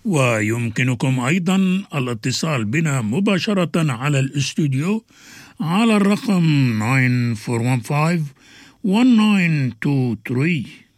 ويمكنكم أيضا الاتصال بنا مباشرة على الاستوديو على الرقم 9415 1923.